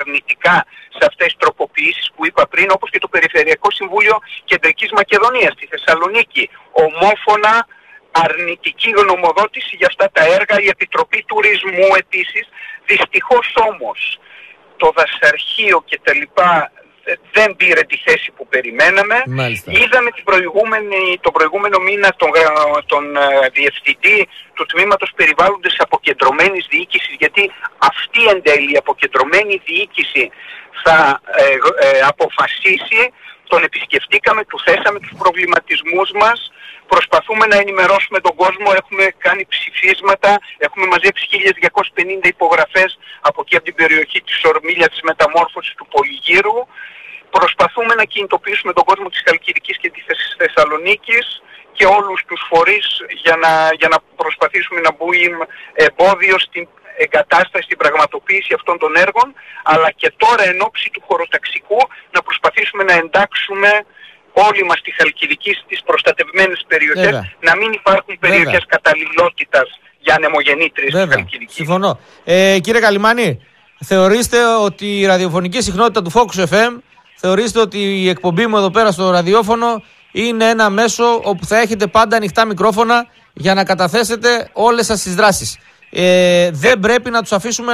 αρνητικά σε αυτές τις τροποποιήσεις που είπα πριν, όπως και το Περιφερειακό Συμβούλιο Κεντρικής Μακεδονίας στη Θεσσαλονίκη. Ομόφωνα αρνητική γνωμοδότηση για αυτά τα έργα, η Επιτροπή Τουρισμού επίσης. Δυστυχώς όμως το δασαρχείο και τα λοιπά δεν πήρε τη θέση που περιμέναμε. Μάλιστα. Είδαμε τον προηγούμενο μήνα τον διευθυντή του Τμήματος Περιβάλλοντος Αποκεντρωμένης Διοίκησης, γιατί αυτή εν τέλει η αποκεντρωμένη διοίκηση θα αποφασίσει. Τον επισκεφτήκαμε, του θέσαμε τους προβληματισμούς μας, προσπαθούμε να ενημερώσουμε τον κόσμο, έχουμε κάνει ψηφίσματα, έχουμε μαζέψει 1250 υπογραφές από εκεί από την περιοχή της Ορμήλια, της μεταμόρφωσης του Πολυγύρου. Προσπαθούμε να κινητοποιήσουμε τον κόσμο της Χαλκιδικής και της Θεσσαλονίκης και όλους τους φορείς για να προσπαθήσουμε να μπούμε εμπόδιο στην εγκατάσταση, στην πραγματοποίηση αυτών των έργων, αλλά και τώρα εν ώψη του χωροταξικού να προσπαθήσουμε να εντάξουμε όλοι μας τη Χαλκιδική στις προστατευμένες περιοχές, να μην υπάρχουν περιοχές καταλληλότητας για ανεμογεννήτριες στη Χαλκιδική. Συμφωνώ. Κύριε Καλιμάνη, θεωρείστε ότι η ραδιοφωνική συχνότητα του Focus FM, θεωρείστε ότι η εκπομπή μου εδώ πέρα στο ραδιόφωνο είναι ένα μέσο όπου θα έχετε πάντα ανοιχτά μικρόφωνα για να καταθέσετε όλες σας τις δράσεις. Δεν πρέπει να τους αφήσουμε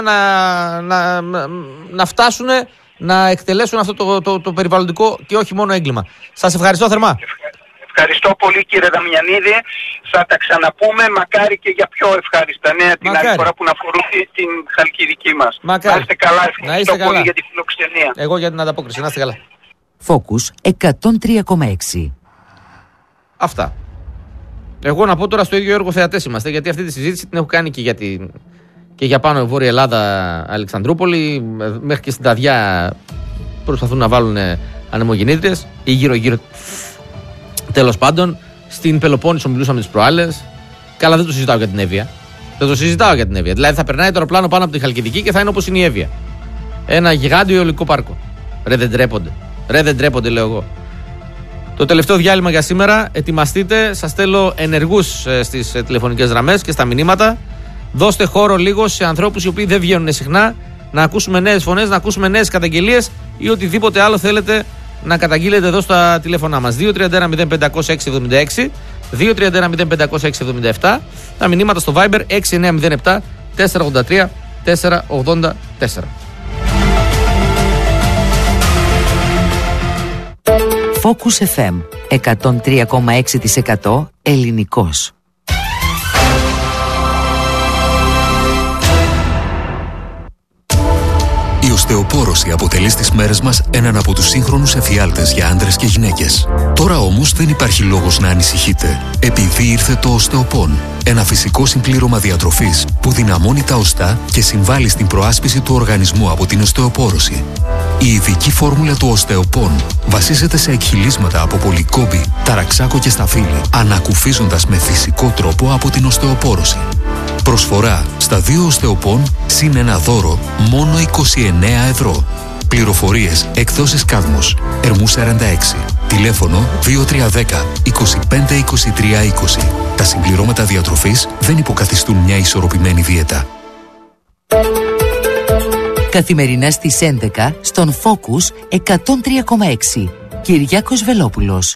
να φτάσουν να εκτελέσουν αυτό το περιβαλλοντικό και όχι μόνο έγκλημα. Σας ευχαριστώ θερμά. Ευχαριστώ πολύ κύριε Δαμιανίδη. Θα τα ξαναπούμε, μακάρι και για πιο ευχάριστα νέα την άλλη φορά που να αφορούν την Χαλκιδική μας. Μακάρι. Να είστε καλά, ευχαριστώ πολύ για τη φιλοξενία. Εγώ για την ανταπόκριση, να είστε καλά. Focus 103,6. Αυτά. Εγώ να πω τώρα στο ίδιο έργο θεατές είμαστε, γιατί αυτή τη συζήτηση την έχω κάνει και για πάνω Βόρεια Ελλάδα, Αλεξανδρούπολη, μέχρι και στην Ταδιά προσπαθούν να βάλουν ανεμογεννήτριες ή γύρω-γύρω. Τέλος πάντων, στην Πελοπόννησο μιλούσαμε τις προάλλες. Καλά, δεν το συζητάω για την Εύβοια. Δηλαδή θα περνάει το αεροπλάνο πάνω από τη Χαλκιδική και θα είναι όπως είναι η Εύβοια. Ένα γιγάντιο αιωλικό πάρκο. Ρε δεν τρέπονται, λέω εγώ. Το τελευταίο διάλειμμα για σήμερα. Ετοιμαστείτε. Σας στέλνω ενεργούς στις τηλεφωνικές γραμμές και στα μηνύματα. Δώστε χώρο λίγο σε ανθρώπους οι οποίοι δεν βγαίνουν συχνά. Να ακούσουμε νέες φωνές, να ακούσουμε νέες καταγγελίες ή οτιδήποτε άλλο θέλετε να καταγγείλετε εδώ στα τηλέφωνά μας. 231-0500-676, 231-0500-677. Τα μηνύματα στο Viber 6907 483 484. Focus FM 103,6% ελληνικός. Η οστεοπόρωση αποτελεί στις μέρες μας έναν από τους σύγχρονους εφιάλτες για άντρες και γυναίκες. Τώρα όμως δεν υπάρχει λόγος να ανησυχείτε, επειδή ήρθε το Οστεοπόν. Ένα φυσικό συμπλήρωμα διατροφής που δυναμώνει τα οστά και συμβάλλει στην προάσπιση του οργανισμού από την οστεοπόρωση. Η ειδική φόρμουλα του Οστεοπόν βασίζεται σε εκχυλίσματα από πολυκόμπη, ταραξάκο και σταφύλι, ανακουφίζοντας με φυσικό τρόπο από την οστεοπόρωση. Προσφορά στα 2 Οστεοπόν συν ένα δώρο μόνο 29 ευρώ. Πληροφορίες εκδόσεις Κάδμος, Ερμού 46. Τηλέφωνο 2310 25 23 20. Τα συμπληρώματα διατροφής δεν υποκαθιστούν μια ισορροπημένη δίαιτα. Καθημερινά στις 11 στον Focus 103,6. Κυριάκος Βελόπουλος.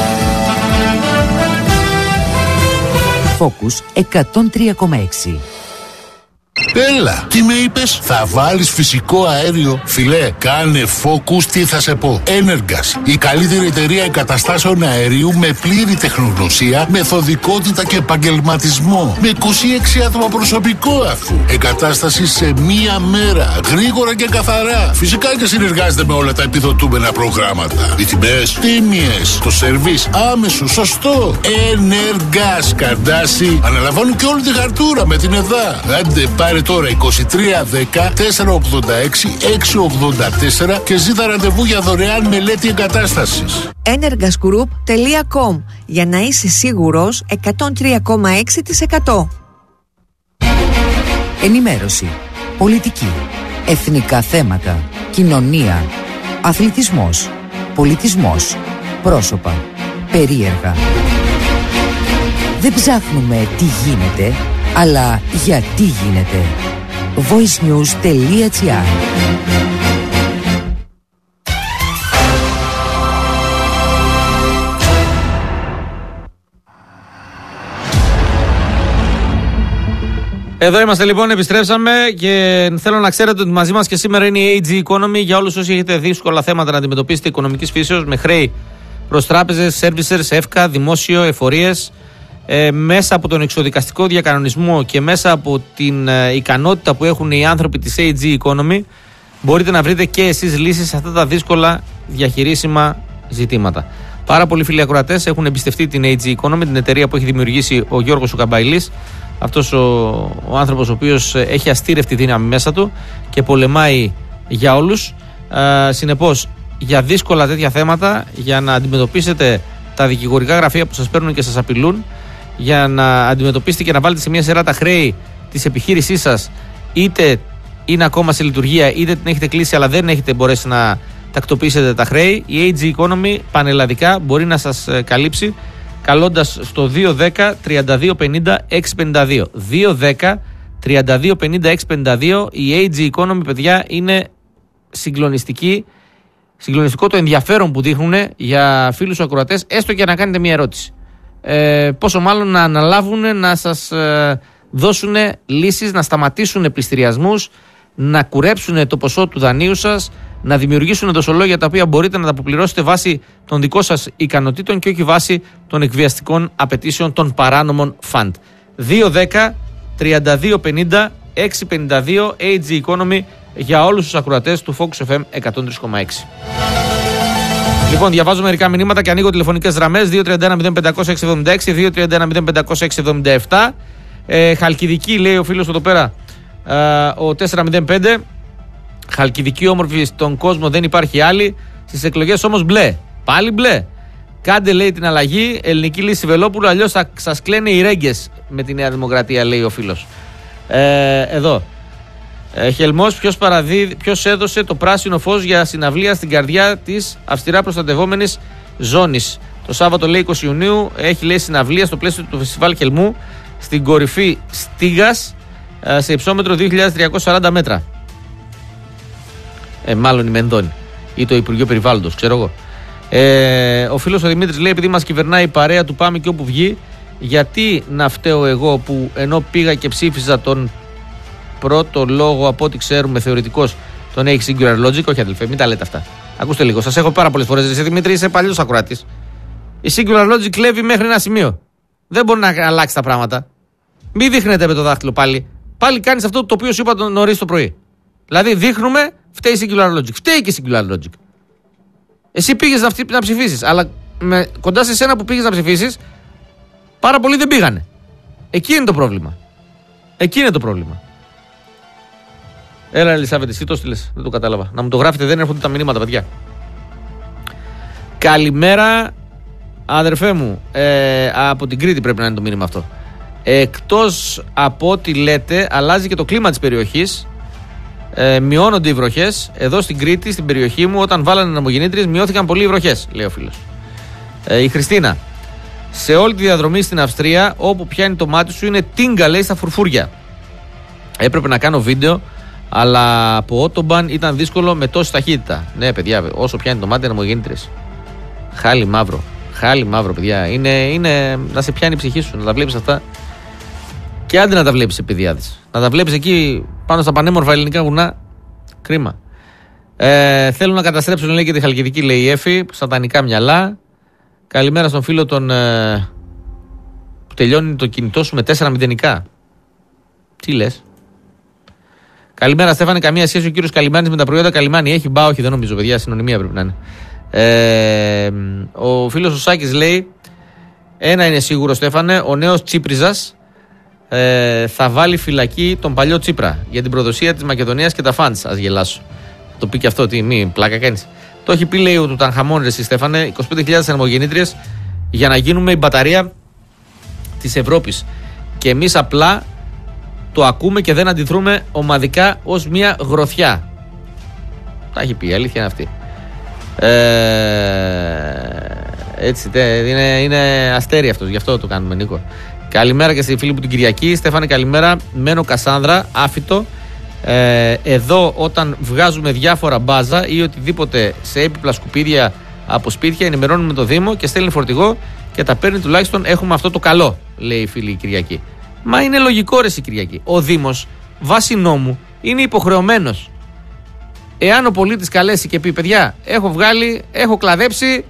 Focus 103,6. Έλα, τι με είπες? Θα βάλεις φυσικό αέριο? Φιλέ, κάνε Focus, τι θα σε πω. Energas, η καλύτερη εταιρεία εγκαταστάσεων αερίου με πλήρη τεχνογνωσία, μεθοδικότητα και επαγγελματισμό. Με 26 άτομα προσωπικό αφού. Εγκατάσταση σε μία μέρα, γρήγορα και καθαρά. Φυσικά και συνεργάζεται με όλα τα επιδοτούμενα προγράμματα. Οι τιμές τίμιες, το σερβίς άμεσο, σωστό. Energas, Καρντάση, αναλαμβάνουν και όλη τη χαρτούρα με την ΕΔΑ. Άντε πάρε τώρα 2310 486 684 και ζήτα ραντεβού για δωρεάν μελέτη εγκατάστασης. energasgroup.com, για να είσαι σίγουρος 103,6%. Ενημέρωση, πολιτική, εθνικά θέματα, κοινωνία, αθλητισμός, πολιτισμός, πρόσωπα, περίεργα. Δεν ψάχνουμε τι γίνεται, αλλά γιατί γίνεται. voicenews.gr. Εδώ είμαστε λοιπόν, επιστρέψαμε και θέλω να ξέρετε ότι μαζί μας και σήμερα είναι η AG Economy για όλους όσοι έχετε δύσκολα θέματα να αντιμετωπίσετε οικονομικής φύσεως με χρέη προς τράπεζες, servicers, εύκα, δημόσιο, εφορίες, μέσα από τον εξοδικαστικό διακανονισμό και μέσα από την ικανότητα που έχουν οι άνθρωποι της AG Economy μπορείτε να βρείτε και εσείς λύσεις σε αυτά τα δύσκολα διαχειρίσιμα ζητήματα. Πάρα πολλοί φίλοι ακροατές έχουν εμπιστευτεί την AG Economy, την εταιρεία που έχει δημιουργήσει ο Γιώργος ο Καμπαϊλής, αυτός ο άνθρωπος ο οποίος έχει αστήρευτη δύναμη μέσα του και πολεμάει για όλους. Συνεπώς, για δύσκολα τέτοια θέματα, για να αντιμετωπίσετε τα δικηγορικά γραφεία που σας παίρνουν και σας απειλούν, για να αντιμετωπίσετε και να βάλετε σε μια σειρά τα χρέη της επιχείρησής σας, είτε είναι ακόμα σε λειτουργία, είτε την έχετε κλείσει αλλά δεν έχετε μπορέσει να τακτοποιήσετε τα χρέη, η AG Economy πανελλαδικά μπορεί να σας καλύψει καλώντας στο 210-3250-652. 210-3250-652. Η AG Economy, παιδιά, είναι συγκλονιστικό το ενδιαφέρον που δείχνουν για φίλους ακροατές, έστω και να κάνετε μια ερώτηση. Πόσο μάλλον να αναλάβουν να σας δώσουν λύσεις, να σταματήσουν πληστηριασμούς, να κουρέψουν το ποσό του δανείου σας, να δημιουργήσουν δοσολόγια τα οποία μπορείτε να τα αποπληρώσετε βάσει των δικών σας ικανοτήτων και όχι βάσει των εκβιαστικών απαιτήσεων των παράνομων φαντ. 210-3250-652 AG Economy για όλους τους ακροατές του Focus FM 103,6. Λοιπόν, διαβάζω μερικά μηνύματα και ανοίγω τηλεφωνικές γραμμές 231-0566, 231-0567. Χαλκιδική, λέει ο φίλος εδώ πέρα, ο 405. Χαλκιδική όμορφη στον κόσμο, δεν υπάρχει άλλη. Στις εκλογές όμως μπλε. Πάλι μπλε. Κάντε, λέει, την αλλαγή. Ελληνική λύση Βελόπουλου, αλλιώς θα σας κλαίνε οι ρέγγες με τη Νέα Δημοκρατία, λέει ο φίλος. Εδώ. Χελμός, ποιος έδωσε το πράσινο φως για συναυλία στην καρδιά της αυστηρά προστατευόμενης ζώνης? Το Σάββατο, λέει, 20 Ιουνίου έχει, λέει, συναυλία στο πλαίσιο του φεστιβάλ Χελμού στην κορυφή Στίγας σε υψόμετρο 2.340 μέτρα. Μάλλον η Μενδώνη ή το Υπουργείο Περιβάλλοντος, ξέρω εγώ. Ο φίλος ο Δημήτρης λέει: επειδή μας κυβερνάει η παρέα του Πάμε και όπου βγει, γιατί να φταίω εγώ που ενώ πήγα και ψήφιζα τον πρώτο λόγο από ό,τι ξέρουμε θεωρητικός τον έχει Singular Logic? Όχι, αδελφέ, μην τα λέτε αυτά. Ακούστε λίγο, σας έχω πάρα πολλές φορές. Εσύ, Δημήτρη, είσαι παλιός ακροατής. Η Singular Logic κλέβει μέχρι ένα σημείο. Δεν μπορεί να αλλάξει τα πράγματα. Μην δείχνετε με το δάχτυλο πάλι. Πάλι κάνεις αυτό το οποίο σου είπα νωρίς το πρωί. Δηλαδή δείχνουμε, φταίει η Singular Logic. Φταίει και η Singular Logic. Εσύ πήγες να ψηφίσεις, αλλά κοντά σε σένα που πήγες να ψηφίσεις, πάρα πολλοί δεν πήγανε. Εκεί είναι το πρόβλημα. Εκεί είναι το πρόβλημα. Έλα, Ελισάβετ, εσύ το στείλες. Δεν το κατάλαβα. Να μου το γράφετε, δεν έρχονται τα μηνύματα, παιδιά. Καλημέρα, αδερφέ μου. Από την Κρήτη πρέπει να είναι το μήνυμα αυτό. Εκτός από ό,τι λέτε, αλλάζει και το κλίμα της περιοχής. Μειώνονται οι βροχές. Εδώ στην Κρήτη, στην περιοχή μου, όταν βάλανε ανεμογεννήτριες, μειώθηκαν πολύ οι βροχές, λέει ο φίλος. Η Χριστίνα. Σε όλη τη διαδρομή στην Αυστρία, όπου πιάνει το μάτι σου, είναι τίνγκα, λέει, στα φουρφούρια. Έπρεπε να κάνω βίντεο, αλλά από Ότομπαν ήταν δύσκολο με τόση ταχύτητα. Ναι, παιδιά, όσο πιάνει το μάτι, ανεμογεννήτριες. Χάλι μαύρο. Χάλι μαύρο, παιδιά. Είναι να σε πιάνει η ψυχή σου, να τα βλέπεις αυτά. Και άντε να τα βλέπεις, παιδιάδες. Να τα βλέπεις εκεί πάνω στα πανέμορφα ελληνικά βουνά. Κρίμα. Θέλουν να καταστρέψουν, λέει, και τη Χαλκιδική, λέει η Εφη. Σατανικά μυαλά. Καλημέρα στον φίλο τον που τελειώνει το κινητό σου με 4 μηδενικά. Τι λες? Καλημέρα, Στέφανε. Καμία σχέση ο κύριος Καλιμάνης με τα προϊόντα Καλιμάνη? Έχει? Μπα, όχι, δεν νομίζω, παιδιά. Συνωνυμία πρέπει να είναι. Ο φίλος ο Σάκης λέει: ένα είναι σίγουρο, Στέφανε, ο νέος Τσίπριζας θα βάλει φυλακή τον παλιό Τσίπρα για την προδοσία της Μακεδονίας και τα φαντς. Ας γελάσω. Το πει και αυτό, τι, μη πλάκα κάνεις. Το έχει πει, λέει, ο Τουτανχαμών, ρε Στέφανε, 25.000 ανεμογεννήτριες για να γίνουμε η μπαταρία της Ευρώπης. Και εμείς απλά το ακούμε και δεν αντιδρούμε ομαδικά ως μια γροθιά. Τα έχει πει, η αλήθεια είναι αυτή. Έτσι, είναι αστέρι αυτός, γι' αυτό το κάνουμε, Νίκο. Καλημέρα και στη φίλη μου την Κυριακή. Στέφανε, καλημέρα. Μένω Κασάνδρα, άφητο. Εδώ όταν βγάζουμε διάφορα μπάζα ή οτιδήποτε σε έπιπλα σκουπίδια από σπίτια, ενημερώνουμε το Δήμο και στέλνει φορτηγό και τα παίρνει, τουλάχιστον έχουμε αυτό το καλό, λέει η φίλη η Κυριακή. Μα είναι λογικό, ρε Κυριακή. Ο Δήμος βάσει νόμου είναι υποχρεωμένος. Εάν ο πολίτης καλέσει και πει: παιδιά, έχω κλαδέψει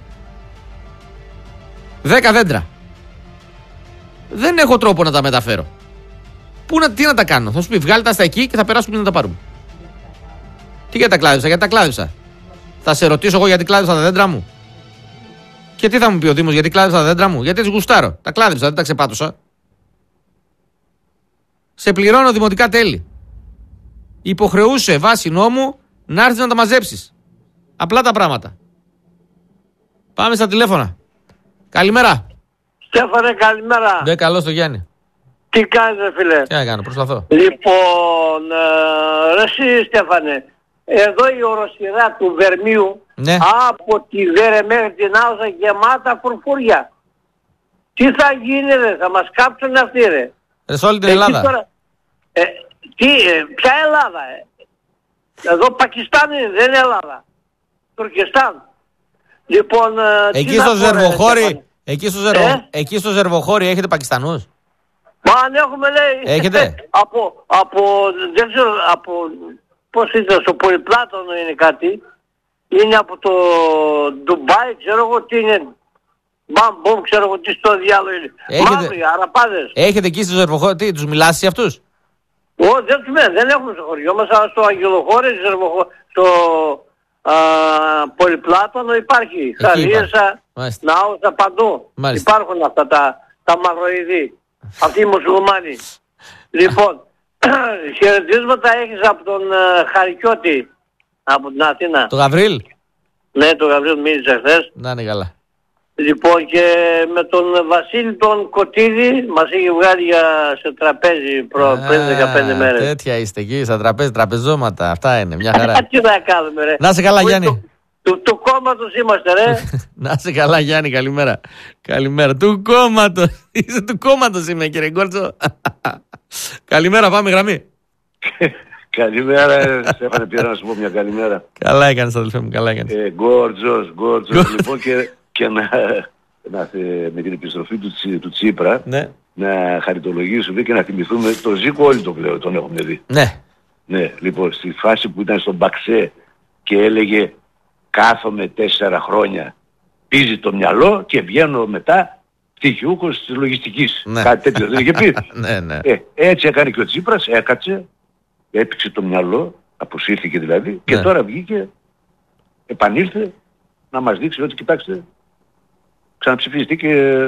10 δέντρα. Δεν έχω τρόπο να τα μεταφέρω. Τι να τα κάνω? Θα σου πει: βγάλε τα στα εκεί και θα περάσουμε να τα πάρουμε. Τι γιατί τα κλάδεψα? Γιατί τα κλάδεψα. Θα σε ρωτήσω εγώ γιατί κλάδεψα τα δέντρα μου? Και τι θα μου πει ο Δήμος? Γιατί κλάδεψα τα δέντρα μου? Γιατί τις γουστάρω. Τα κλάδεψα, δεν τα ξεπάτωσα. Σε πληρώνω δημοτικά τέλη. Υποχρεούσε βάσει νόμου να έρθεις να τα μαζέψεις. Απλά τα πράγματα. Πάμε στα τηλέφωνα. Καλημέρα. Στέφανε, καλημέρα. Ναι, καλώς το Γιάννη. Τι κάνεις, φίλε? Τι να κάνω, προσπαθώ. Λοιπόν, ρε εσύ, Στέφανε, εδώ η οροσειρά του Βερμίου, ναι, από τη Βέρε μέχρι την Άουσα γεμάτα φουρφούρια. Τι θα γίνει, ρε? Θα μας κάψουν αυτοί, ρε. Σε όλη την Ελλάδα. Τώρα, ποια Ελλάδα? Εδώ Πακιστάν είναι, δεν είναι Ελλάδα. Τουρκιστάν. Λοιπόν, εκεί στο Ζερβοχώρι έχετε Πακιστανούς? Μα αν έχουμε, λέει. Έχετε? Δεν ξέρω, πώς ήταν, στο Πολυπλάτωνο είναι κάτι. Είναι από το Ντουμπάι, ξέρω εγώ τι είναι. Μπαμ, ξέρω εγώ τι στο διάλογο είναι. Μαύροι, αραπάδες. Έχετε εκεί στο Ζερβοχώρι, τι, τους μιλάς σε αυτούς? Δεν έχουμε στο χωριό μας, αλλά στο Αγγελοχώρι, στο Πολυπλάτωνο υπάρχει. Χαρίεσα, Ναόσα, παντού. Μάλιστα. Υπάρχουν αυτά τα μαυροειδή. Αυτοί οι μουσουλμάνοι. Λοιπόν, χαιρετίσματα έχεις από τον Χαρικιώτη, από την Αθήνα. Το Γαβρίλ? Ναι, το Γαβρίλ μίλησε χθες. Να είναι καλά. Λοιπόν, και με τον Βασίλη τον Κωτίδη μας έχει βγάλει σε τραπέζι πριν 15 μέρες. Τέτοια είστε εκεί, στα τραπέζι, τραπεζώματα. Αυτά είναι, μια χαρά. Τι να κάνουμε, ρε. Να είσαι καλά, Γιάννη. Του κόμματος είμαστε, ρε. Να είσαι καλά, Γιάννη, καλημέρα. Καλημέρα. Του κόμματος. Είσαι του κόμματος είμαι, κύριε Γκόρτσο. Καλημέρα, πάμε γραμμή. Καλημέρα, Στέφανε, πήρα να σου πω μια καλημέρα. Καλά έκανες, αδελφέ μου, καλά έκανες. Γκόρτσος. Λοιπόν, και με την επιστροφή του Τσίπρα, ναι, να χαριτολογήσουμε και να θυμηθούμε το Ζήκο, όλοι τον έχουμε δει. Ναι, λοιπόν, στη φάση που ήταν στον Μπαξέ και έλεγε κάθομαι 4 χρόνια, πίζει το μυαλό και βγαίνω μετά πτυχιούχος της λογιστικής. Ναι. Κάτι τέτοιο δεν είχε πει. Ναι. Έτσι έκανε και ο Τσίπρας, έκατσε, έπαιξε το μυαλό, αποσύρθηκε δηλαδή, και τώρα βγήκε, επανήλθε να μας δείξει ότι κοιτάξτε, ξαναψηφιστεί και...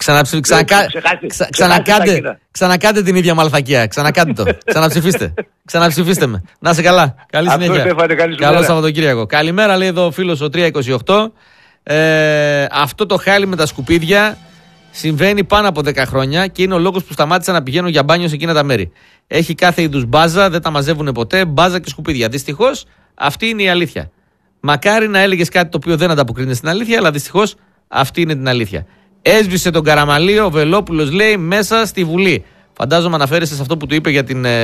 Ξανακάντε την ίδια μαλθακία. Ξανακάντε το. Ξαναψηφίστε με. Να είσαι καλά. Καλή συνέχεια. Καλό Σαββατοκύριακο. Καλημέρα, λέει εδώ ο φίλος ο 328. Αυτό το χάλι με τα σκουπίδια συμβαίνει πάνω από 10 χρόνια και είναι ο λόγος που σταμάτησαν να πηγαίνουν για μπάνιο σε εκείνα τα μέρη. Έχει κάθε είδους μπάζα, δεν τα μαζεύουν ποτέ. Μπάζα και σκουπίδια. Δυστυχώς αυτή είναι η αλήθεια. Μακάρι να έλεγες κάτι το οποίο δεν ανταποκρίνεται στην αλήθεια, αλλά δυστυχώς αυτή είναι την αλήθεια. Έσβησε τον Καραμαλή, ο Βελόπουλος λέει μέσα στη Βουλή. Φαντάζομαι αναφέρεσαι σε αυτό που του είπε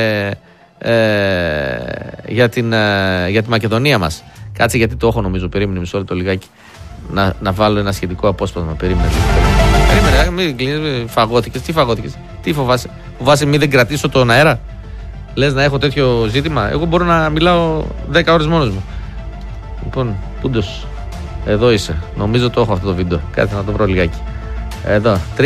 για τη Μακεδονία μας. Κάτσε γιατί το έχω νομίζω, περίμενε μισό λεπτό λιγάκι. Να βάλω ένα σχετικό απόσπασμα. Περίμενε, μην κλείνεις, φαγώθηκες. Τι φαγώθηκες? Τι φοβάσαι? Φοβάσαι μη δεν κρατήσω τον αέρα? Λες να έχω τέτοιο ζήτημα? Εγώ μπορώ να μιλάω 10 ώρες μόνος μου. Λοιπόν, Πούντος, εδώ είσαι. Νομίζω το έχω αυτό το βίντεο. Κάτσε να το βρω λιγάκι. Εδώ, 3,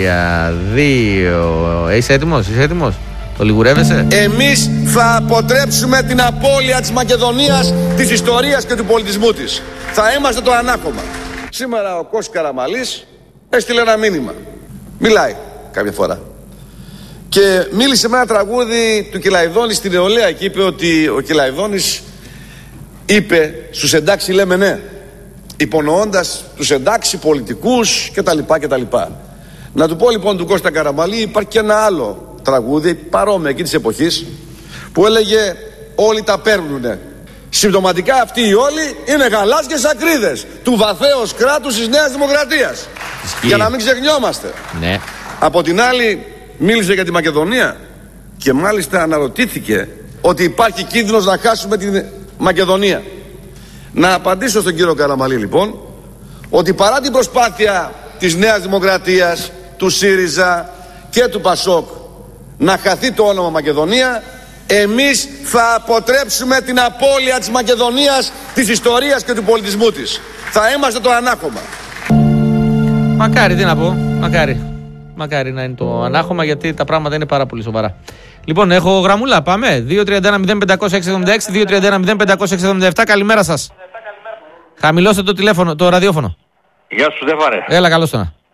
2. Είσαι έτοιμος? Το λιγουρεύεσαι? Εμείς θα αποτρέψουμε την απώλεια της Μακεδονίας, της ιστορίας και του πολιτισμού της. Θα είμαστε το ανάκομα. Σήμερα ο Κώστας Καραμαλής έστειλε ένα μήνυμα. Μιλάει κάποια φορά. Και μίλησε με ένα τραγούδι του Κυλαϊδόνη στην Νεολαία και είπε ότι ο Κυλαϊδόνης είπε στους εντάξει λέμε ναι, υπονοώντας τους εντάξει πολιτικούς κτλ. Να του πω λοιπόν του Κώστα Καραμαλή, υπάρχει και ένα άλλο τραγούδι παρόμοιο εκεί της εποχής που έλεγε όλοι τα παίρνουνε. Συμπτωματικά αυτοί οι όλοι είναι γαλάζιες ακρίδες του βαθέως κράτους της Νέας Δημοκρατίας. Για να μην ξεχνιόμαστε. Ναι. Από την άλλη μίλησε για τη Μακεδονία και μάλιστα αναρωτήθηκε ότι υπάρχει κίνδυνος να χάσουμε την Μακεδονία. Να απαντήσω στον κύριο Καραμαλή λοιπόν ότι παρά την προσπάθεια της Νέας Δημοκρατίας, του ΣΥΡΙΖΑ και του ΠΑΣΟΚ να χαθεί το όνομα Μακεδονία. Εμείς θα αποτρέψουμε την απώλεια της Μακεδονίας, της ιστορίας και του πολιτισμού της. Θα είμαστε το ανάχωμα. Μακάρι, τι να πω, μακάρι να είναι το ανάχωμα, γιατί τα πράγματα είναι πάρα πολύ σοβαρά. Λοιπόν, έχω γραμμούλα, πάμε. 231-0566, 231-0567. Καλημέρα σας. Χαμηλώστε το τηλέφωνο, το ραδιόφωνο. Γεια σου, Στέφανε. Έλα, καλώς το να.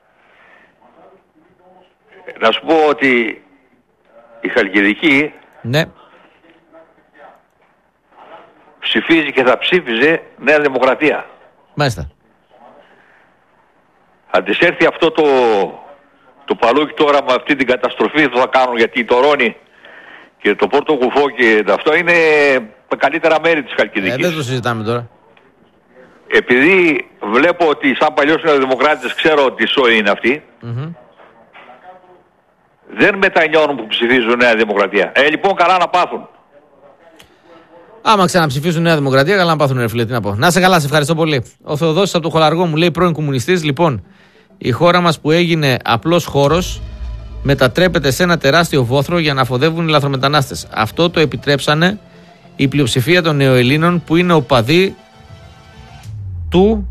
Να σου πω ότι η Χαλκιδική, ναι, ψηφίζει και θα ψήφιζε Νέα Δημοκρατία. Μάλιστα. Αν της έρθει αυτό το παλούκι τώρα με αυτή την καταστροφή που θα κάνουν, γιατί το Ρόνι και το Πόρτο Κουφό και αυτό είναι τα καλύτερα μέρη της Χαλκιδικής. Δεν το συζητάμε τώρα. Επειδή βλέπω ότι σαν παλιός Νεοδημοκράτης ξέρω ότι η ΣΟΗ είναι αυτή, δεν μετανιώνουν που ψηφίζουν Νέα Δημοκρατία. Λοιπόν, καλά να πάθουν. Άμα ξαναψηφίσουν Νέα Δημοκρατία, καλά να πάθουν, ρε φίλε, τι να πω. Να σε καλά, σε ευχαριστώ πολύ. Ο Θεοδόσης από το Χολαργό μου λέει, πρώην κομμουνιστής. Λοιπόν, η χώρα μας που έγινε απλός χώρος μετατρέπεται σε ένα τεράστιο βόθρο για να αφοδεύουν οι λαθρομετανάστες. Αυτό το επιτρέψανε η πλειοψηφία των νεοελλήνων που είναι οπαδοί του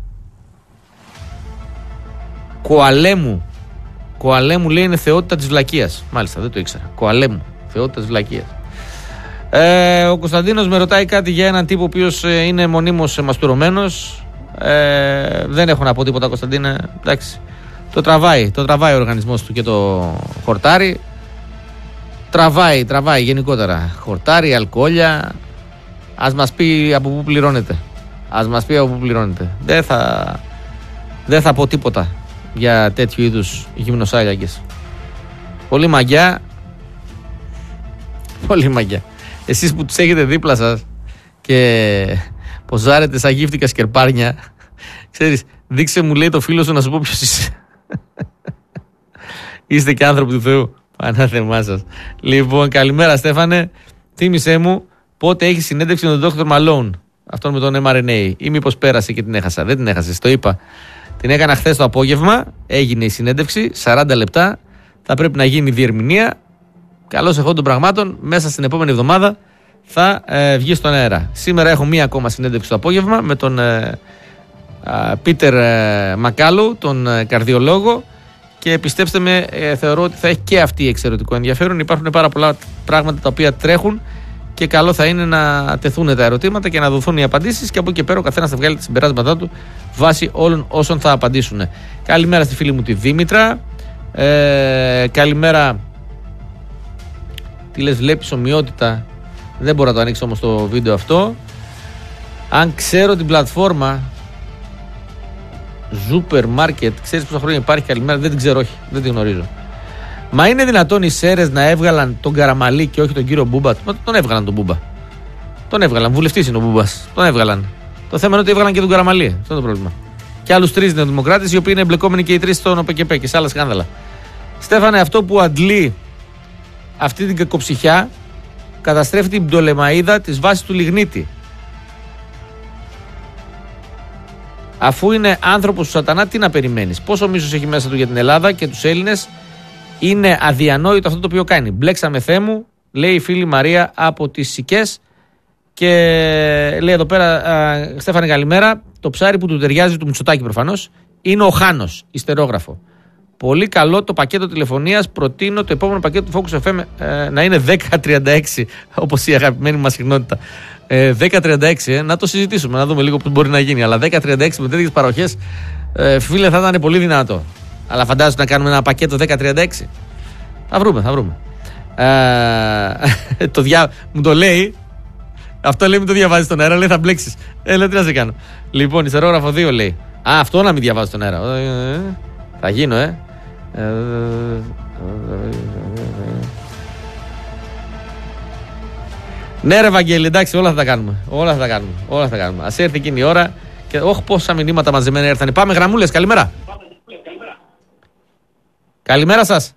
Κοαλέμου. Κοαλέμου λέει είναι θεότητα της βλακείας. Μάλιστα, δεν το ήξερα. Κοαλέμου, θεότητα της βλακείας. Ο Κωνσταντίνος με ρωτάει κάτι για έναν τύπο ο οποίος είναι μονίμως μαστουρωμένος. Δεν έχω να πω τίποτα, Κωνσταντίνε. Εντάξει. Το τραβάει ο οργανισμός του και το χορτάρι. Τραβάει γενικότερα. Χορτάρι, αλκοόλια. Ας μας πει από πού πληρώνεται. Δεν θα πω τίποτα για τέτοιου είδους γυμνοσάλιακες. Πολύ μαγιά. Εσείς που τους έχετε δίπλα σας και ποζάρετε σαν γύφτικα σκερπάρνια, ξέρεις, δείξε μου, λέει το φίλο σου, να σου πω ποιος είσαι. Είστε και άνθρωποι του Θεού. Πανάθεμά σας. Λοιπόν, καλημέρα Στέφανε. Θύμησέ μου πότε έχει συνέντευξη με τον Dr. Malone, αυτόν με τον mRNA, ή μήπως πέρασε και την έχασα. Δεν την έχασες, το είπα. Την έκανα χθες το απόγευμα, έγινε η συνέντευξη, 40 λεπτά. Θα πρέπει να γίνει διερμηνία. Καλώς εχόντων των πραγμάτων, μέσα στην επόμενη εβδομάδα θα βγει στον αέρα. Σήμερα έχω μία ακόμα συνέντευξη το απόγευμα με τον Πίτερ Μακάλου, τον καρδιολόγο, και πιστέψτε με, θεωρώ ότι θα έχει και αυτή εξαιρετικό ενδιαφέρον. Υπάρχουν πάρα πολλά πράγματα τα οποία τρέχουν και καλό θα είναι να τεθούν τα ερωτήματα και να δοθούν οι απαντήσεις, και από εκεί και πέρα ο καθένας θα βγάλει τα συμπεράσματά του βάσει όλων όσων θα απαντήσουν. Καλημέρα στη φίλη μου τη Δήμητρα. Καλημέρα. Τι λες, βλέπεις ομοιότητα? Δεν μπορώ να το ανοίξω όμως το βίντεο αυτό. Αν ξέρω την πλατφόρμα Supermarket, ξέρεις πόσα χρόνια υπάρχει? Καλημέρα, δεν την ξέρω, όχι, δεν την γνωρίζω. Μα είναι δυνατόν οι Σέρες να έβγαλαν τον Καραμαλή και όχι τον κύριο Μπούμπα? Τον έβγαλαν τον Μπούμπα. Τον έβγαλαν, βουλευτής είναι ο Μπούμπας. Τον έβγαλαν. Το θέμα είναι ότι έβγαλαν και τον Καραμαλή. Αυτό είναι το πρόβλημα. Και άλλους 3 νεοδημοκράτες, οι οποίοι είναι εμπλεκόμενοι και οι 3 στον ΟΠΚΠ και σε άλλα σκάνδαλα. Στέφανε, αυτό που αντλεί αυτή την κακοψυχιά καταστρέφει την Πτολεμαΐδα της βάσης του Λιγνίτη. Αφού είναι άνθρωπος του σατανά, τι να περιμένεις? Πόσο μίσος έχει μέσα του για την Ελλάδα και τους Έλληνες? Είναι αδιανόητο αυτό το οποίο κάνει. Μπλέξαμε Θεέ μου, λέει η φίλη Μαρία από τις Σικές, και λέει εδώ πέρα, Στέφανε καλημέρα, το ψάρι που του ταιριάζει, του Μητσοτάκη προφανώς, είναι ο Χάνος, ιστερόγραφο. Πολύ καλό το πακέτο τηλεφωνίας. Προτείνω το επόμενο πακέτο του Focus FM να είναι 1036, όπως η αγαπημένη μας συχνότητα. 1036, να το συζητήσουμε, να δούμε λίγο πώς μπορεί να γίνει. Αλλά 1036 με τέτοιες παροχές, φίλε, θα ήταν πολύ δυνατό. Αλλά φαντάζομαι να κάνουμε ένα πακέτο 1036. Θα βρούμε. Μου το λέει. Αυτό λέει, μην το διαβάζει στον αέρα, λέει θα μπλέξεις. Λέει τι να σε κάνω. Λοιπόν, ιστερόγραφο 2 λέει. Αυτό να μην διαβάζει στον αέρα. Θα γίνω, Ναι ρε Βαγγέλη, εντάξει, όλα θα τα κάνουμε. Ας έρθει εκείνη η ώρα. Και όχι πόσα μηνύματα μαζεμένα έρθανε. Πάμε γραμμούλες, καλημέρα. Καλημέρα σας.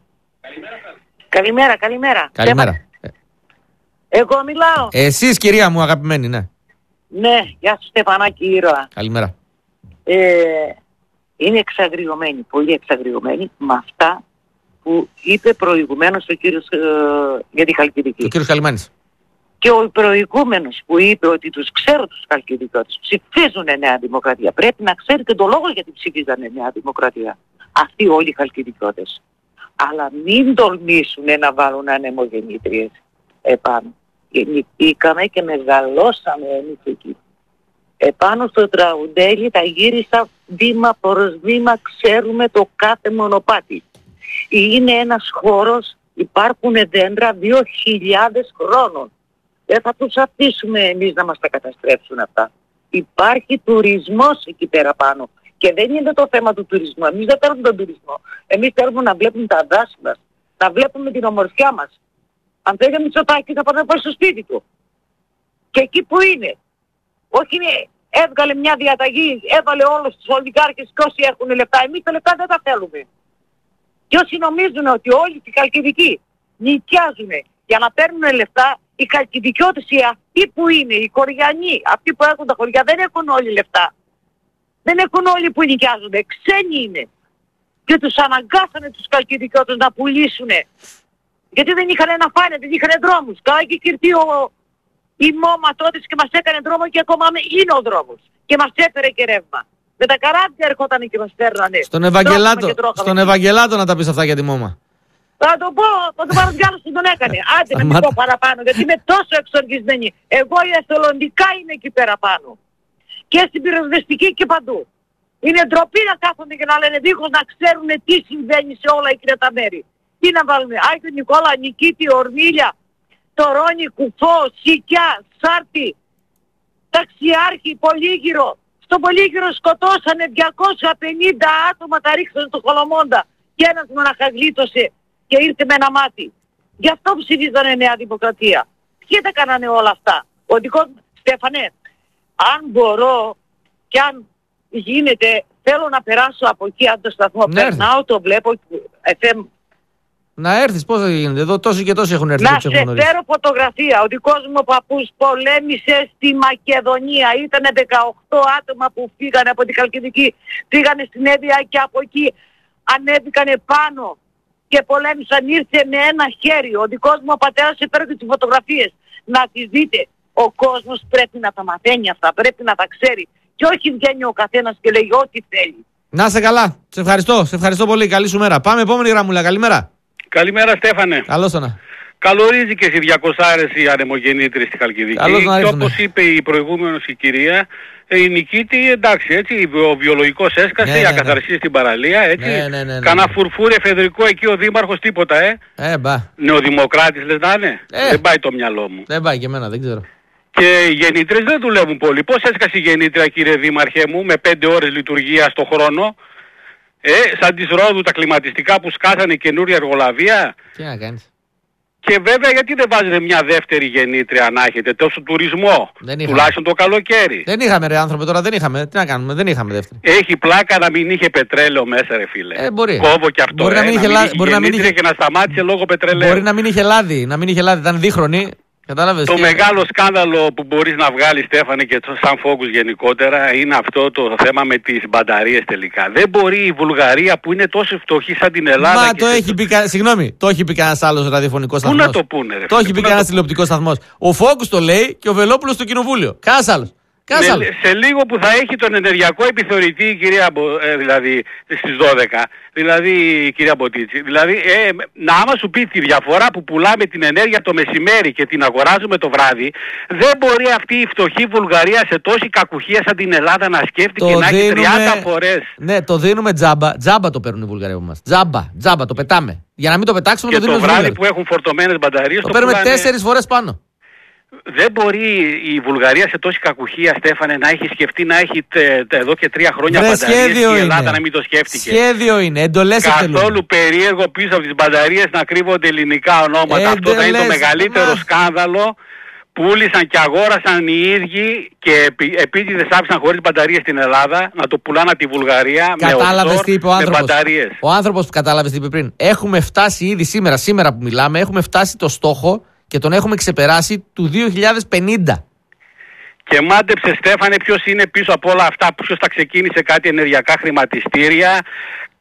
Καλημέρα. Εγώ μιλάω. Εσείς, κυρία μου αγαπημένη, ναι. Ναι, γεια σου Στεφανάκη ήρωα. Καλημέρα. Είναι εξαγριωμένοι, πολύ εξαγριωμένοι με αυτά που είπε προηγουμένως ο κύριος για τη Χαλκιδική. Ο κύριος Καλιμάνης. Και ο προηγούμενος που είπε ότι τους ξέρω τους Χαλκιδικιώτες, ψηφίζουν Νέα Δημοκρατία. Πρέπει να ξέρει και το λόγο γιατί ψηφίζανε Νέα Δημοκρατία. Αυτοί όλοι οι Χαλκιδικιώτες. Αλλά μην τολμήσουν να βάλουν ανεμογεννήτριες επάνω. Γεννηθήκαμε και μεγαλώσαμε εμείς εκεί. Επάνω στο Τραγουντέλι τα γύρισα βήμα προς βήμα, ξέρουμε το κάθε μονοπάτι. Είναι ένας χώρος, υπάρχουν δέντρα 2.000 χρόνων. Δεν θα τους αφήσουμε εμείς να μας τα καταστρέψουν αυτά. Υπάρχει τουρισμός εκεί πέρα πάνω. Και δεν είναι το θέμα του τουρισμού. Εμείς δεν θέλουμε τον τουρισμό. Εμείς θέλουμε να βλέπουμε τα δάση μας, να βλέπουμε την ομορφιά μας. Αν θέλει ο Μητσοτάκης θα πάει να πάει στο σπίτι του. Και εκεί που είναι. Όχι έβγαλε μια διαταγή, έβαλε όλους τους ολιγάρχες και όσοι έχουν λεφτά. Εμείς τα λεφτά δεν τα θέλουμε. Και όσοι νομίζουν ότι όλοι οι Χαλκιδικοί νοικιάζουν για να παίρνουν λεφτά, οι Χαλκιδικιώτες, αυτοί που είναι, οι Χωριανοί, αυτοί που έχουν τα χωριά, δεν έχουν όλοι λεφτά. Δεν έχουν όλοι που νοικιάζονται, ξένοι είναι. Και τους αναγκάσανε τους Χαλκιδικιώτες να πουλήσουν. Γιατί δεν είχαν να φάνε, δεν είχαν δρόμους. Καλά και κυρτεί η ΜΟΜΑ τότε και μας έκανε δρόμο και ακόμα είναι ο δρόμος. Και μας έφερε και ρεύμα. Με τα καράβια ερχόταν και μας φέρνανε. Στον Ευαγγελάτο να τα πεις αυτά για τη ΜΟΜΑ. Θα το πω, θα το πάρω διάλογο που τον έκανε. Άντε να μην πω παραπάνω, γιατί είμαι τόσο εξοργισμένη. Εγώ η εθελοντικά είναι εκεί πέρα πάνω. Και στην πυροσβεστική και παντού. Είναι ντροπή να κάθονται και να λένε δίχως να ξέρουν τι συμβαίνει σε όλα εκείνα τα μέρη. Τι να βάλουμε, Άγιο Νικόλα, Νικήτη, Ορμίλια, Τωρώνη, Κουφό, Σικιά, Σάρτη, Ταξιάρχη, Πολύγυρο. Στο Πολύγυρο σκοτώσανε 250 άτομα, τα ρίξανε στο Χολομόντα. Και ένας μοναχαγλίτωσε και ήρθε με ένα μάτι. Γι' αυτό ψηφίζανε Νέα Δημοκρατία. Ποιοι τα κάνανε όλα αυτά. Ο δικός Στέφανε, αν μπορώ και αν γίνεται, θέλω να περάσω από εκεί αν το σταθμό. Περνάω, το βλέπω, FM. Να έρθεις, πώς θα γίνεται, εδώ τόσοι και τόσοι έχουν έρθει. Να σε φέρω φωτογραφία. Ο δικός μου παππούς πολέμησε στη Μακεδονία. Ήτανε 18 άτομα που φύγανε από την Χαλκιδική. Φύγανε στην Εύβοια και από εκεί ανέβηκαν πάνω και πολέμησαν. Ήρθε με ένα χέρι. Ο δικός μου ο πατέρας έφερε τις φωτογραφίες. Να τις δείτε. Ο κόσμος πρέπει να τα μαθαίνει αυτά. Πρέπει να τα ξέρει. Και όχι βγαίνει ο καθένας και λέει ό,τι θέλει. Να είσαι καλά. Σε ευχαριστώ πολύ. Καλή σου μέρα. Πάμε επόμενη γραμμούλα. Καλημέρα. Καλημέρα Στέφανε. Καλώς το να. Καλορίζει και οι 200 οι ανεμογεννήτρες στη Χαλκιδική. Και όπως είπε η προηγούμενος η κυρία, η Νικήτη, εντάξει, έτσι, ο βιολογικός έσκασε, η ακαθαρσία στην παραλία, έτσι. Κανά φουρφούρι εφεδρικό εκεί ο δήμαρχος, τίποτα, Νεοδημοκράτης λες να είναι. Δεν πάει το μυαλό μου. Δεν πάει και εμένα, δεν ξέρω. Και οι γεννήτρες δεν δουλεύουν πολύ. Πώς έσκασε η γεννήτρια, κύριε Δήμαρχέ μου, με 5 ώρες λειτουργία στο χρόνο? Σαν της Ρόδου τα κλιματιστικά που σκάσανε καινούρια εργολαβία. Τι να κάνεις. Και βέβαια γιατί δεν βάζετε μια δεύτερη γεννήτρια να έχετε τόσο τουρισμό, τουλάχιστον το καλοκαίρι. Δεν είχαμε ρε άνθρωπε τώρα, δεν είχαμε. Τι να κάνουμε, δεν είχαμε δεύτερη. Έχει πλάκα να μην είχε πετρέλαιο μέσα ρε φίλε. Μπορεί. Κόβω και αυτό. Μπορεί να μην είχε και να σταμάτησε λόγω πετρελαίου. Μπορεί να μην είχε λάδι, ήταν δίχρονη. Κατάλαβες, το μεγάλο σκάνδαλο που μπορείς να βγάλεις Στέφανε και σαν φόκους γενικότερα είναι αυτό το θέμα με τις μπαταρίες τελικά. Δεν μπορεί η Βουλγαρία που είναι τόσο φτωχή σαν την Ελλάδα. Μα το έχει πει, το έχει πει κανένας άλλος ραδιοφωνικός σταθμός. Πού να το πούνε ρε. Το έχει πει κανένας τηλεοπτικός σταθμός. Ο Φόκους το λέει και ο Βελόπουλος στο κοινοβούλιο. Κανένας άλλος. Σε λίγο που θα έχει τον ενεργειακό επιθεωρητή η κυρία, δηλαδή στις 12, δηλαδή η κυρία Μποτίτσι, δηλαδή άμα σου πει τη διαφορά που πουλάμε την ενέργεια το μεσημέρι και την αγοράζουμε το βράδυ, δεν μπορεί αυτή η φτωχή Βουλγαρία σε τόση κακουχία σαν την Ελλάδα να σκέφτηκε και να έχει 30 φορές. Ναι, το δίνουμε τζάμπα. Τζάμπα το παίρνουν οι Βουλγαροί από μας. Τζάμπα, το πετάμε. Για να μην το πετάξουμε και το δίνουμε. Και το βράδυ που έχουν φορτωμένες μπαταρίες το παίρνουμε 4 φορές πάνω. Δεν μπορεί η Βουλγαρία σε τόση κακουχία, Στέφανε, να έχει σκεφτεί να έχει εδώ και 3 χρόνια μπαταρίες και η Ελλάδα να μην το σκέφτηκε. Σχέδιο είναι, εντολές εκτελούν. Καθόλου περίεργο πίσω από τις μπαταρίες να κρύβονται ελληνικά ονόματα. Αυτό θα είναι το μεγαλύτερο σκάνδαλο. Πούλησαν και αγόρασαν οι ίδιοι και επίτηδες άφησαν χωρίς μπαταρίες στην Ελλάδα να το πουλάνε από τη Βουλγαρία με μπαταρίες. Ο άνθρωπος που κατάλαβες τι είπε πριν. Έχουμε φτάσει ήδη σήμερα που μιλάμε, έχουμε φτάσει το στόχο και τον έχουμε ξεπεράσει του 2050. Και μάντεψε Στέφανε ποιος είναι πίσω από όλα αυτά, ποιος τα ξεκίνησε κάτι ενεργειακά χρηματιστήρια,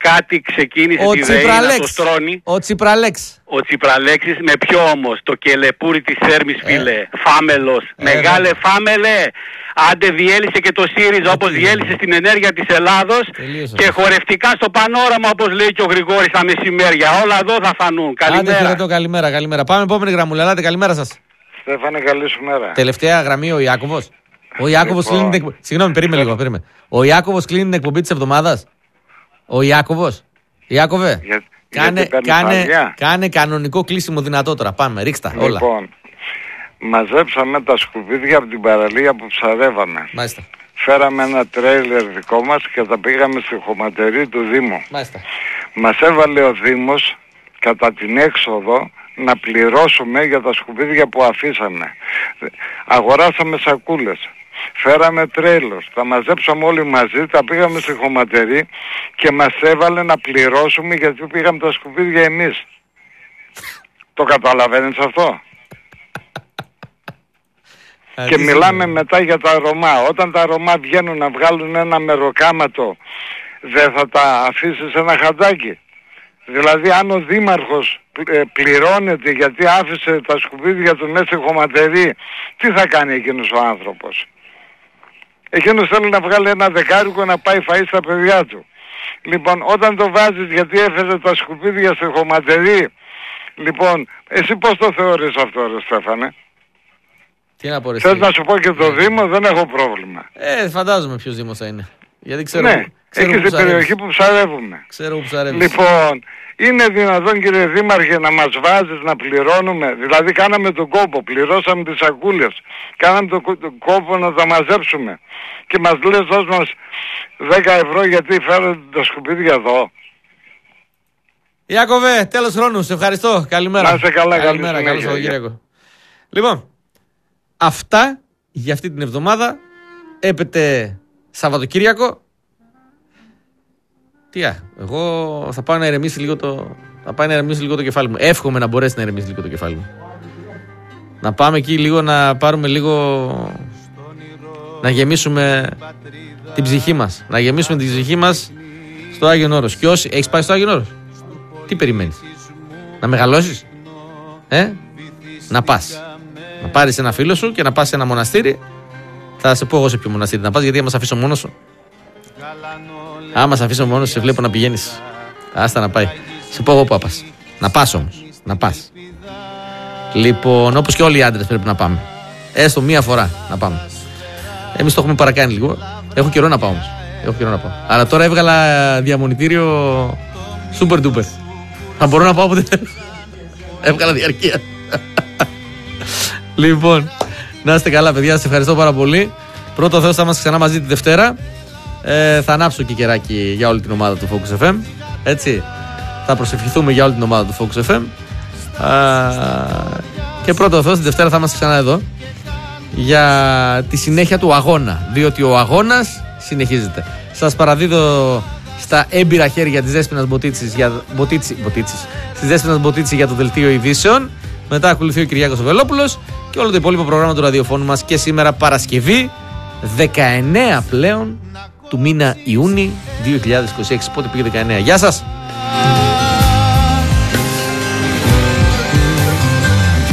κάτι ξεκίνησε τη ΔΕΗ να το στρώνει. Ο Τσιπραλέξ. Ο Τσιπραλέξης με ποιο όμως? Το κελεπούρι της Θέρμης, φίλε. Φάμελος. Μεγάλε φάμελε. Άντε διέλυσε και το ΣΥΡΙΖΑ όπως διέλυσε στην ενέργεια της Ελλάδος. Και χορευτικά στο πανόραμα όπως λέει και ο Γρηγόρης τα μεσημέρια. Όλα εδώ θα φανούν. Καλημέρα. Άντε χαιρετώ, καλημέρα. Πάμε επόμενη γραμμούλα. Ελάτε, καλημέρα σας. Στέφανε, καλή σου μέρα. Τελευταία γραμμή ο Ιάκωβος. Ο Ιάκωβος κλείνει την εκπομπή. Συγγνώμη, περίμενε λίγο. Ο Ιάκωβος κλείνει την εκπομπή της εβδομάδας. Ο Ιάκωβος. Ιάκωβε. Κάνε κανονικό κλείσιμο δυνατό τώρα. Πάμε, ρίξτα όλα. Λοιπόν, μαζέψαμε τα σκουπίδια από την παραλία που ψαρεύαμε. Μάλιστα. Φέραμε ένα τρέιλερ δικό μας και τα πήγαμε στη χωματερή του Δήμου. Μάλιστα. Μας έβαλε ο Δήμος κατά την έξοδο να πληρώσουμε για τα σκουπίδια που αφήσαμε. Αγοράσαμε σακούλες. Φέραμε τρέλος, τα μαζέψαμε όλοι μαζί, τα πήγαμε στη χωματερή και μας έβαλε να πληρώσουμε γιατί πήγαμε τα σκουπίδια εμείς. Το καταλαβαίνεις αυτό? Και μιλάμε μετά για τα Ρωμά. Όταν τα Ρωμά βγαίνουν να βγάλουν ένα μεροκάματο, δεν θα τα αφήσεις ένα χαντάκι? Δηλαδή αν ο δήμαρχος πληρώνεται γιατί άφησε τα σκουπίδια του μέσα στη χωματερή, τι θα κάνει εκείνος ο άνθρωπος? Εκείνος θέλει να βγάλει ένα δεκάρικο να πάει φαΐ στα παιδιά του. Λοιπόν, όταν το βάζεις γιατί έφερε τα σκουπίδια στη χωματερή, λοιπόν, εσύ πώς το θεωρείς αυτό, ρε Στέφανε? Τι να πω, ρε, θες να σου πω και το Δήμο, δεν έχω πρόβλημα. Φαντάζομαι ποιος Δήμος θα είναι. Γιατί ξέρω, ναι, εκεί στην περιοχή που ψαρεύουμε. Ξέρω που ψαρεύεις. Λοιπόν, είναι δυνατόν, κύριε Δήμαρχε, να μας βάζεις να πληρώνουμε? Δηλαδή κάναμε τον κόπο, πληρώσαμε τις σακούλες, κάναμε τον κόπο να τα μαζέψουμε και μας λες δώσ' μας 10 ευρώ γιατί φέρετε τα σκουπίδια εδώ. Ιάκωβε, τέλος χρόνου, σε ευχαριστώ. Καλημέρα. Να είσαι καλά, καλημέρα. Καλώς Σαββατοκύριακο. Λοιπόν, αυτά για αυτή την εβδομάδα. Έπεται Σαββατοκύριακο. Εγώ θα πάω να ηρεμήσει λίγο το κεφάλι μου. Εύχομαι να μπορέσει να ηρεμήσει λίγο το κεφάλι μου. Να πάμε εκεί λίγο να πάρουμε λίγο. Να γεμίσουμε την ψυχή μας. Να γεμίσουμε την ψυχή μας στο Άγιον Όρος. Και όσοι έχεις πάει στο Άγιον Όρος, τι περιμένεις? Να μεγαλώσεις? Να πας. Να πάρεις ένα φίλο σου και να πας σε ένα μοναστήρι. Θα σε πω εγώ σε ποιο μοναστήρι να πας, γιατί άμα σε αφήσω μόνος σου. Άμα σε αφήσω μόνος, σε βλέπω να πηγαίνεις. Άστα να πάει. Σε πω εγώ που πας. Να πας όμως. Να πας. Λοιπόν, όπως και όλοι οι άντρες πρέπει να πάμε. Έστω μία φορά να πάμε. Εμείς το έχουμε παρακάνει λίγο. Έχω καιρό να πάω όμως. Αλλά τώρα έβγαλα διαμονητήριο super duper. Θα μπορώ να πάω όποτε θέλω. Έβγαλα διαρκεία. Λοιπόν, να είστε καλά, παιδιά. Σας ευχαριστώ πάρα πολύ. Πρώτο Θεός, θα είμαστε ξανά μαζί τη Δευτέρα. Θα ανάψω και κεράκι για όλη την ομάδα του Focus FM. Έτσι. Θα προσευχηθούμε για όλη την ομάδα του Focus FM. Και πρώτο Θεός, τη Δευτέρα θα είμαστε ξανά εδώ για τη συνέχεια του αγώνα. Διότι ο αγώνας συνεχίζεται. Σας παραδίδω στα έμπειρα χέρια της Δέσποινας Μποτίτσι για το δελτίο ειδήσεων. Μετά ακολουθεί ο Κυριάκος Βελόπουλος και όλο το υπόλοιπο πρόγραμμα του ραδιοφώνου μας. Και σήμερα Παρασκευή 19 πλέον του μήνα Ιούνιου 2026. Πότε πήγε 19? Γεια σας!